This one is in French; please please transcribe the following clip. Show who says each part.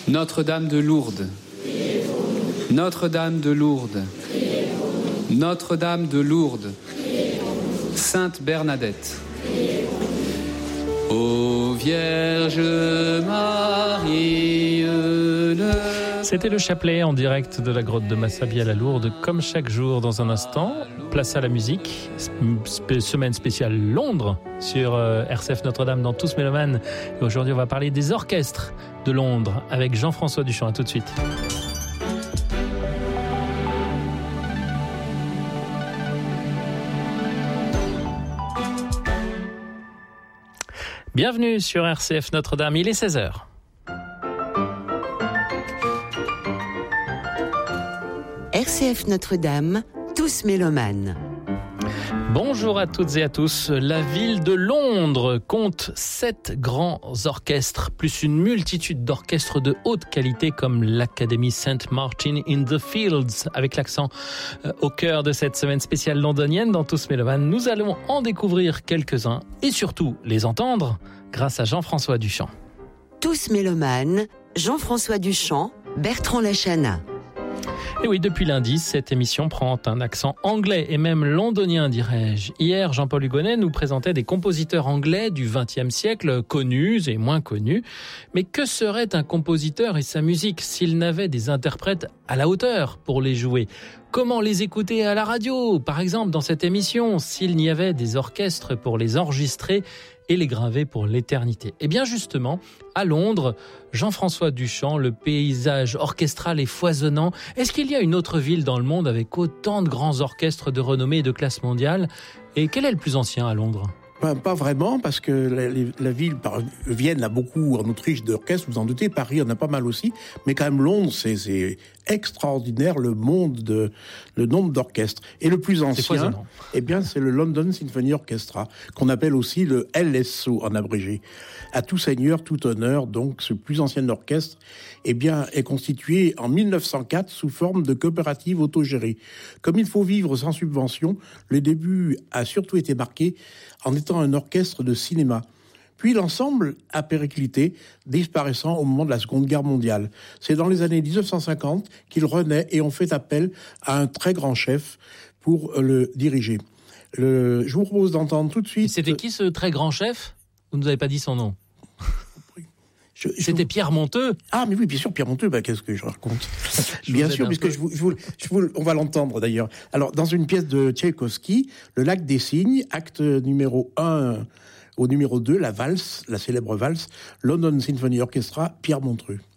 Speaker 1: Notre-Dame de Lourdes, Notre-Dame de Lourdes, Notre-Dame de Lourdes, Sainte Bernadette, ô Vierge Marie.
Speaker 2: C'était le chapelet en direct de la grotte de Massabielle à Lourdes, comme chaque jour dans un instant. Place à la musique, semaine spéciale Londres sur RCF Notre-Dame dans Tous Mélomanes. Et aujourd'hui, on va parler des orchestres de Londres avec Jean-François Duchamp. À tout de suite. Bienvenue sur RCF Notre-Dame, il est 16h.
Speaker 3: RCF Notre-Dame, Tous Mélomanes.
Speaker 2: Bonjour à toutes et à tous. La ville de Londres compte 7 grands orchestres, plus une multitude d'orchestres de haute qualité comme l'Académie St. Martin in the Fields. Avec l'accent au cœur de cette semaine spéciale londonienne dans Tous Mélomanes, nous allons en découvrir quelques-uns et surtout les entendre grâce à Jean-François Duchamp.
Speaker 3: Tous Mélomanes, Jean-François Duchamp, Bertrand Lachana.
Speaker 2: Et oui, depuis lundi, cette émission prend un accent anglais et même londonien, dirais-je. Hier, Jean-Paul Hugonnet nous présentait des compositeurs anglais du XXe siècle, connus et moins connus. Mais que serait un compositeur et sa musique s'il n'avait des interprètes à la hauteur pour les jouer ? Comment les écouter à la radio, par exemple, dans cette émission, s'il n'y avait des orchestres pour les enregistrer et les graver pour l'éternité ? Eh bien justement, à Londres, Jean-François Duchamp, le paysage orchestral est foisonnant. Est-ce qu'il y a une autre ville dans le monde avec autant de grands orchestres de renommée et de classe mondiale ? Et quel est le plus ancien à Londres ?
Speaker 4: Pas vraiment, parce que la ville, Vienne a beaucoup en Autriche d'orchestres, vous en doutez, Paris en a pas mal aussi, mais quand même Londres, c'est extraordinaire le nombre d'orchestres. Et le plus ancien, c'est le London Symphony Orchestra, qu'on appelle aussi le LSO en abrégé. À tout seigneur, tout honneur, donc ce plus ancien orchestre, est constitué en 1904 sous forme de coopérative autogérée. Comme il faut vivre sans subvention, le début a surtout été marqué en étant un orchestre de cinéma. Puis l'ensemble a périclité, disparaissant au moment de la Seconde Guerre mondiale. C'est dans les années 1950 qu'il renaît et on fait appel à un très grand chef pour le diriger. Je vous propose d'entendre tout de suite...
Speaker 2: C'était qui ce très grand chef ? Vous ne nous avez pas dit son nom. C'était Pierre Monteux.
Speaker 4: Ah, mais oui, bien sûr, Pierre Monteux, qu'est-ce que je raconte ? Bien sûr, puisque on va l'entendre d'ailleurs. Alors, dans une pièce de Tchaïkovski, Le Lac des Cygnes, acte numéro 1 au numéro 2, la valse, la célèbre valse, London Symphony Orchestra, Pierre Monteux.